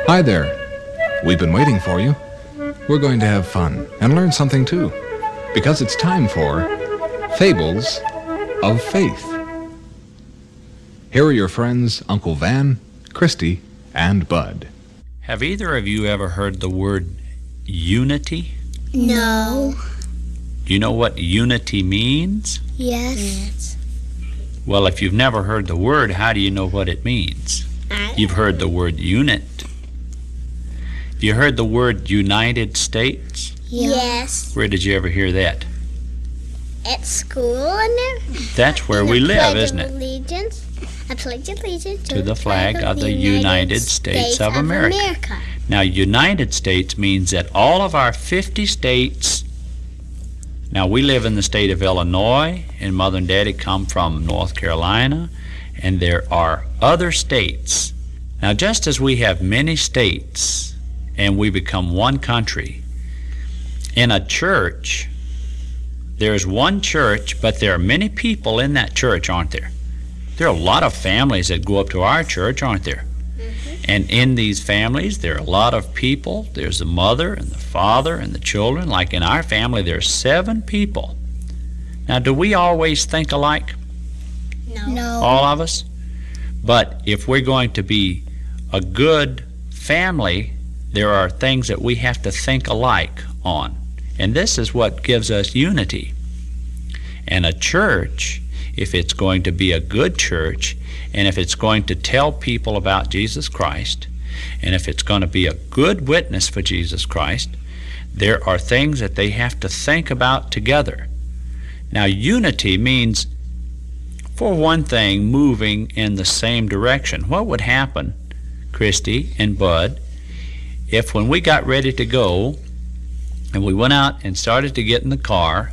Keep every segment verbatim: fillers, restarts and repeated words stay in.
Hi there. We've been waiting for you. We're going to have fun and learn something too, because it's time for Fables of Faith. Here are your friends, Uncle Van, Christy, and Bud. Have either of you ever heard the word unity? No. Do you know what unity means? Yes. Yes. Well, if you've never heard the word, how do you know what it means? I You've heard the word unit. Have you heard the word United States? Yes. Where did you ever hear that? At school and everything. That's where And we I live, pledge isn't it? Allegiance. I pledge allegiance To the flag of the United States of America. America. Now, United States means that all of our fifty states. Now, we live in the state of Illinois, and Mother and Daddy come from North Carolina, and there are other states. Now, just as we have many states and we become one country, in a church, there's one church, but there are many people in that church, aren't there? There are a lot of families that go up to our church, aren't there? And in these families, there are a lot of people. There's the mother and the father and the children. Like in our family, there are seven people. Now, do we always think alike? No. No. All of us? But if we're going to be a good family, there are things that we have to think alike on. And this is what gives us unity. And a church, if it's going to be a good church, and if it's going to tell people about Jesus Christ, and if it's going to be a good witness for Jesus Christ, there are things that they have to think about together. Now, unity means, for one thing, moving in the same direction. What would happen, Christy and Bud, if when we got ready to go, and we went out and started to get in the car,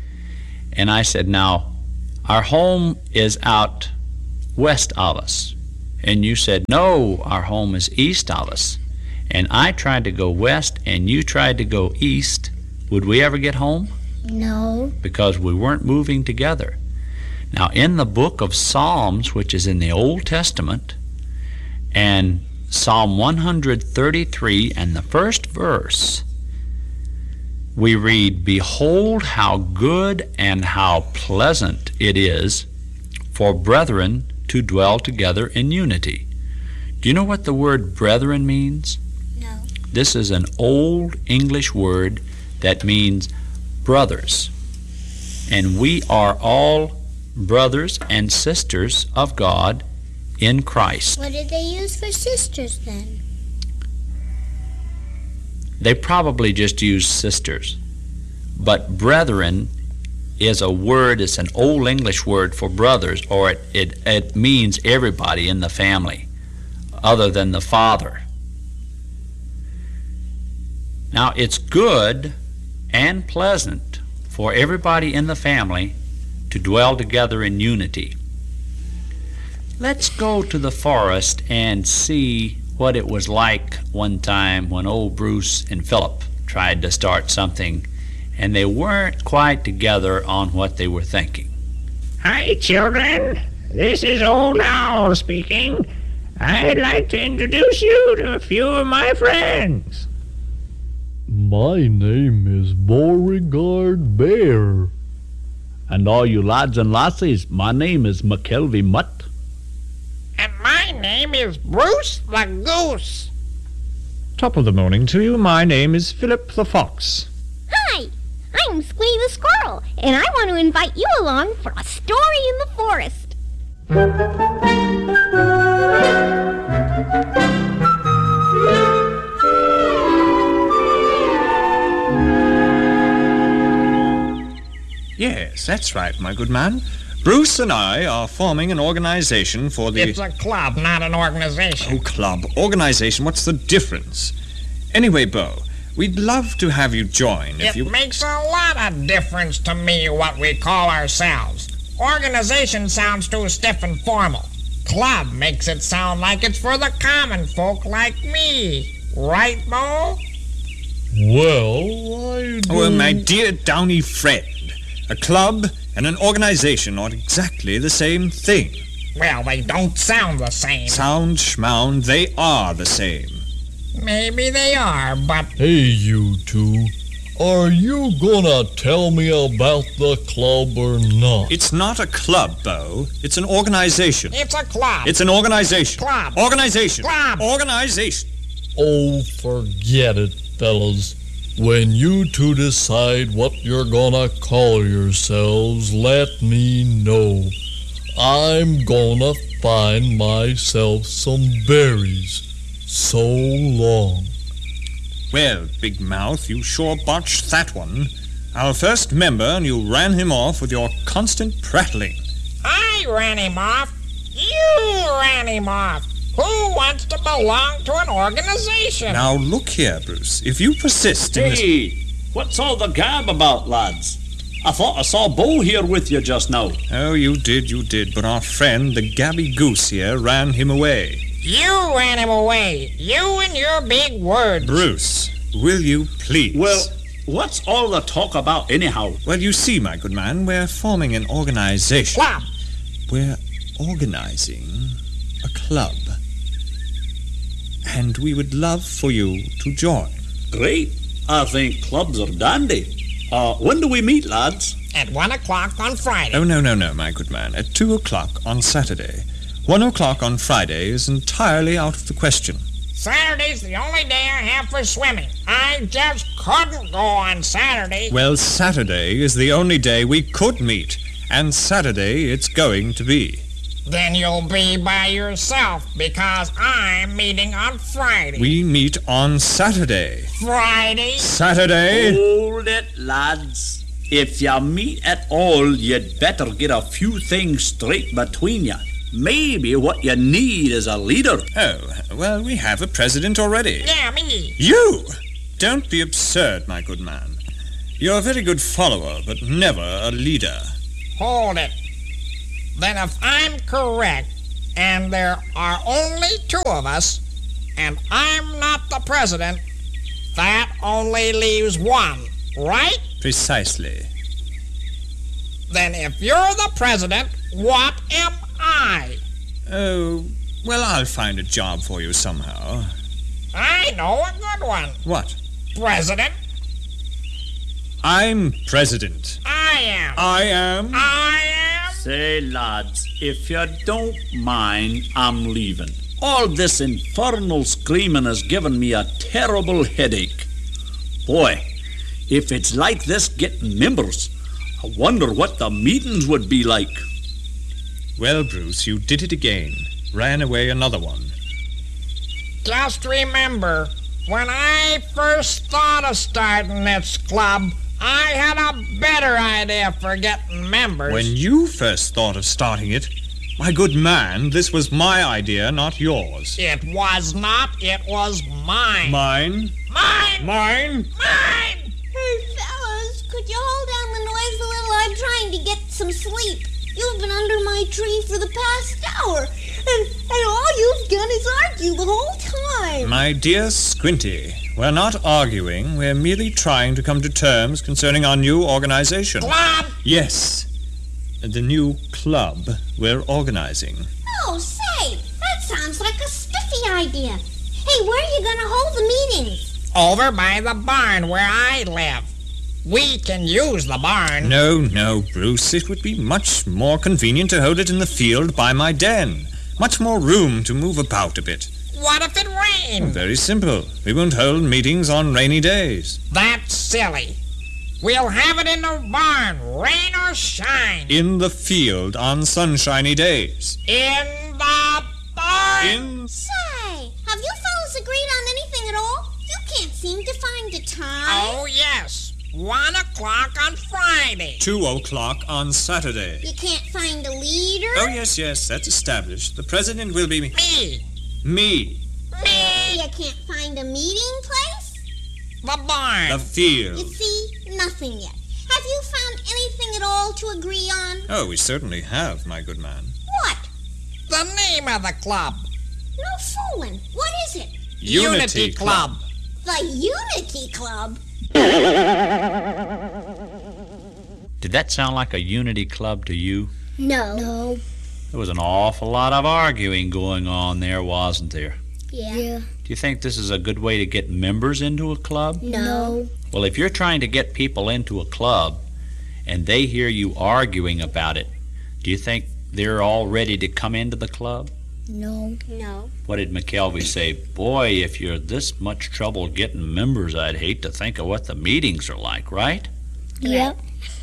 and I said, now, our home is out west of us. And you said, no, our home is east of us. And I tried to go west and you tried to go east. Would we ever get home? No. Because we weren't moving together. Now, in the book of Psalms, which is in the Old Testament, and Psalm one hundred thirty-three and the first verse, we read, behold how good and how pleasant it is for brethren to dwell together in unity. Do you know what the word brethren means? No. This is an old English word that means brothers. And we are all brothers and sisters of God in Christ. What did they use for sisters then? They probably just use sisters. But brethren is a word, it's an old English word for brothers, or it, it, it means everybody in the family other than the father. Now, it's good and pleasant for everybody in the family to dwell together in unity. Let's go to the forest and see what it was like one time when old Bruce and Philip tried to start something and they weren't quite together on what they were thinking. Hi, children. This is Old Owl speaking. I'd like to introduce you to a few of my friends. My name is Beauregard Bear. And all you lads and lassies, my name is McKelvey Mutt. And my name is Bruce the Goose. Top of the morning to you. My name is Philip the Fox. Hi, I'm Squee the Squirrel, and I want to invite you along for a story in the forest. Yes, that's right, my good man. Bruce and I are forming an organization for the... It's a club, not an organization. Oh, club. Organization, what's the difference? Anyway, Bo, we'd love to have you join if it you... It makes a lot of difference to me what we call ourselves. Organization sounds too stiff and formal. Club makes it sound like it's for the common folk like me. Right, Bo? Well, I do... Oh, my dear Downy friend, a club and an organization are exactly the same thing. Well, they don't sound the same. Sound, schmound, they are the same. Maybe they are, but Hey, you two. Are you gonna tell me about the club or not? It's not a club, Bo. It's an organization. it's a club. It's an organization. Club. Organization. Club. Organization. Oh, forget it, fellas. When you two decide what you're gonna call yourselves, let me know. I'm gonna find myself some berries. So long. Well, Big Mouth, you sure botched that one. Our first member, and you ran him off with your constant prattling. I ran him off. You ran him off. Who wants to belong to an organization? Now look here, Bruce. If you persist in this... Hey, what's all the gab about, lads? I thought I saw Bo here with you just now. Oh, you did, you did, but our friend, the Gabby Goose here, ran him away. You ran him away. You and your big words. Bruce, will you please? Well, what's all the talk about anyhow? Well, you see, my good man, we're forming an organization. Club. We're organizing a club. And we would love for you to join. Great. I think clubs are dandy. Uh, when do we meet, lads? At one o'clock on Friday. Oh, no, no, no, my good man. At two o'clock on Saturday. One o'clock on Friday is entirely out of the question. Saturday's the only day I have for swimming. I just couldn't go on Saturday. Well, Saturday is the only day we could meet. And Saturday it's going to be. Then you'll be by yourself because I'm meeting on Friday. We meet on Saturday. Friday? Saturday? Hold it, lads. If you meet at all, you'd better get a few things straight between you. Maybe what you need is a leader. Oh, well, we have a president already. Yeah, me. You! Don't be absurd, my good man. You're a very good follower, but never a leader. Hold it. Then if I'm correct, and there are only two of us, and I'm not the president, that only leaves one, right? Precisely. Then if you're the president, what am I? Oh, well, I'll find a job for you somehow. I know a good one. What? President. I'm president. I am. I am. I am. Say, lads, if you don't mind, I'm leaving. All this infernal screaming has given me a terrible headache. Boy, if it's like this getting members, I wonder what the meetings would be like. Well, Bruce, you did it again. Ran away another one. Just remember, when I first thought of starting this club, I had a better idea for getting members. When you first thought of starting it, my good man, this was my idea, not yours. It was not, it was mine. Mine? Mine! Mine? Mine! Hey, fellas, could you hold down the noise a little? I'm trying to get some sleep. You've been under my tree for the past hour, and, and all you've done is argue the whole time. My dear Squinty, we're not arguing. We're merely trying to come to terms concerning our new organization. Club! Yes, the new club we're organizing. Oh, say, that sounds like a spiffy idea. Hey, where are you going to hold the meetings? Over by the barn where I live. We can use the barn. No, no, Bruce. It would be much more convenient to hold it in the field by my den. Much more room to move about a bit. What if it rains? Very simple. We won't hold meetings on rainy days. That's silly. We'll have it in the barn, rain or shine. In the field on sunshiny days. In the barn. In... Say, have you fellas agreed on anything at all? You can't seem to find a time. Oh, yes. One o'clock on Friday. Two o'clock on Saturday. You can't find a leader? Oh, yes, yes, that's established. The president will be... Me. Me. Me. You can't find a meeting place? The barn. The You field. see, nothing yet. Have you found anything at all to agree on? Oh, we certainly have, my good man. What? The name of the club. No fooling. What is it? Unity Club. The Unity Club? Did that sound like a unity club to you? No. No. There was an awful lot of arguing going on there, wasn't there? Yeah. yeah. Do you think this is a good way to get members into a club? No. Well, if you're trying to get people into a club and they hear you arguing about it, do you think they're all ready to come into the club? No. No. What did McKelvey say? Boy, if you're this much trouble getting members, I'd hate to think of what the meetings are like, right? Yep.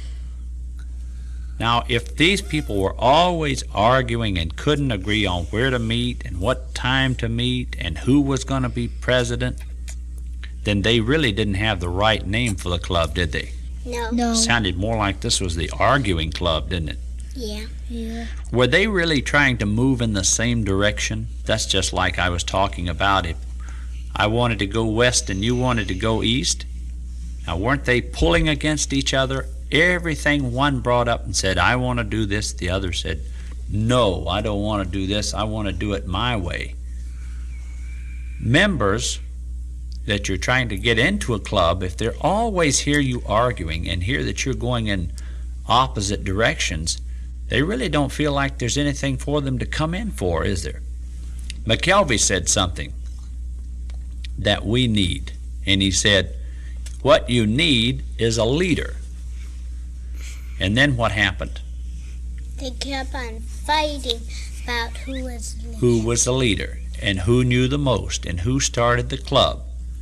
Now, if these people were always arguing and couldn't agree on where to meet and what time to meet and who was going to be president, then they really didn't have the right name for the club, did they? No. No. Sounded more like this was the arguing club, didn't it? Yeah. Yeah. Were they really trying to move in the same direction? That's just like I was talking about. If I wanted to go west and you wanted to go east, now weren't they pulling against each other? Everything one brought up and said, I want to do this, the other said, no, I don't want to do this, I want to do it my way. Members that you're trying to get into a club, if they always hear you arguing and hear that you're going in opposite directions, they really don't feel like there's anything for them to come in for, is there? McKelvey said something that we need, and he said, what you need is a leader. And then what happened? They kept on fighting about who was the leader. Who was the leader, and who knew the most, and who started the club.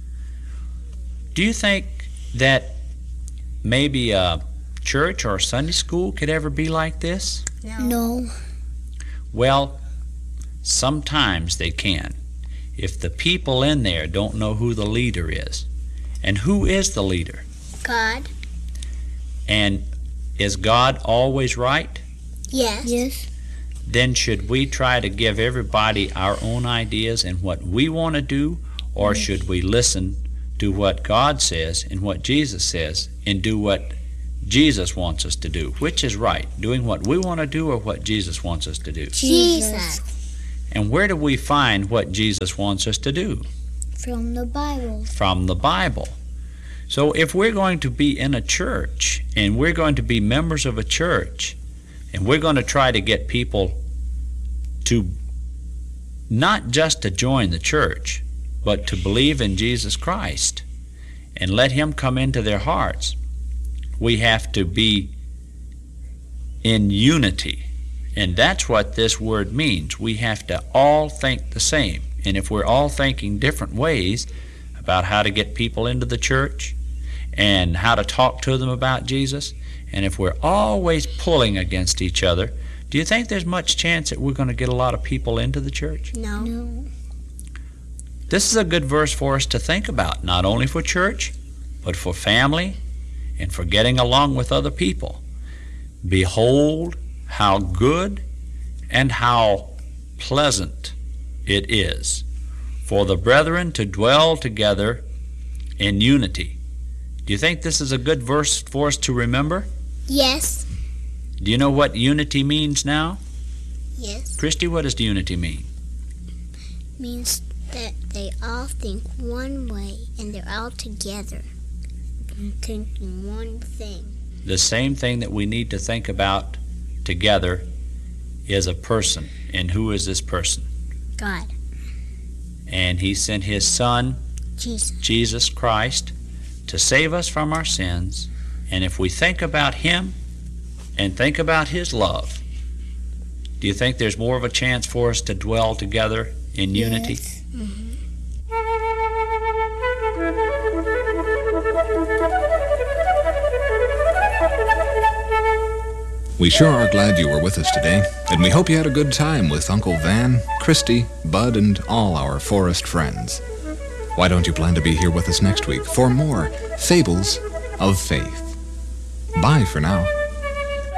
Do you think that maybe a church or a Sunday school could ever be like this? No. No. Well, sometimes they can, if the people in there don't know who the leader is. And who is the leader? God. And is God always right? Yes. Yes. Then should we try to give everybody our own ideas and what we want to do, or yes. should we listen to what God says and what Jesus says and do what Jesus wants us to do? Which is right, doing what we want to do or what Jesus wants us to do? Jesus. And where do we find what Jesus wants us to do? From the Bible. From the Bible. So if we're going to be in a church and we're going to be members of a church and we're going to try to get people to not just to join the church, but to believe in Jesus Christ and let Him come into their hearts, we have to be in unity. And that's what this word means. We have to all think the same. And if we're all thinking different ways about how to get people into the church and how to talk to them about Jesus, and if we're always pulling against each other, do you think there's much chance that we're going to get a lot of people into the church? No. No. This is a good verse for us to think about, not only for church, but for family and for getting along with other people. Behold, how good and how pleasant it is for the brethren to dwell together in unity. Do you think this is a good verse for us to remember? Yes. Do you know what unity means now? Yes. Christy, what does unity mean? Means that they all think one way and they're all together and thinking one thing. The same thing that we need to think about together is a person. And who is this person? God. And He sent His Son, Jesus. Jesus Christ, to save us from our sins. And if we think about Him and think about His love, do you think there's more of a chance for us to dwell together in yes. unity? Mm-hmm. We sure are glad you were with us today, and we hope you had a good time with Uncle Van, Christy, Bud, and all our forest friends. Why don't you plan to be here with us next week for more Fables of Faith? Bye for now.